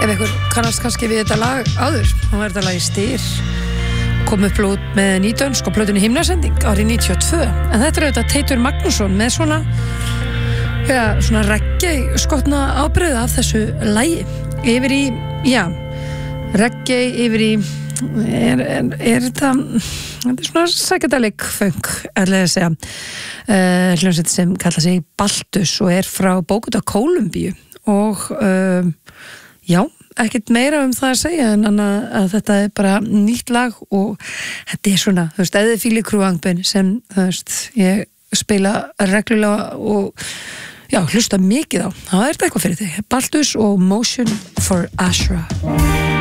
Ef ykkur kannast kannski við þetta lag áður, þá var þetta lag í Styr, kom upp út með nýdönsk og plötunni Himnasending árið 92, en þetta auðvitað Teitur Magnússon með svona reggae skotna ábreiðu af þessu lagi yfir í, reggae yfir í þetta svona psychedelic funk að segja, hljómsveit sem kalla sig Baltus og frá Bogota, Kólumbíu og ekkert meira það að segja en að þetta bara nýtt lag og þetta svona, þú veist, eða fíli krúangbin sem, þú veist, ég spila reglulega og hlusta mikið á, það þetta eitthvað fyrir þig. Baltus og Motion for Ashra.